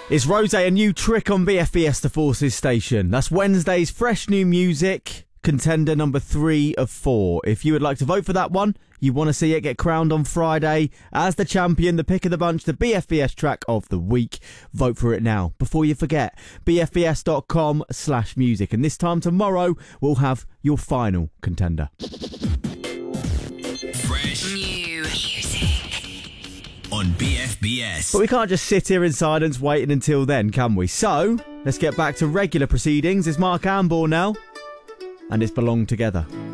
It's Rose, a new trick on BFBS The Forces station. That's Wednesday's fresh new music, contender number 3 of 4. If you would like to vote for that one, you want to see it get crowned on Friday as the champion, the pick of the bunch, the BFBS track of the week. Vote for it now, before you forget. BFBS.com/music. And this time tomorrow, we'll have your final contender. Fresh new music on BFBS. But we can't just sit here in silence waiting until then, can we? So, let's get back to regular proceedings. It's Mark Amble now, and it's Belong Together.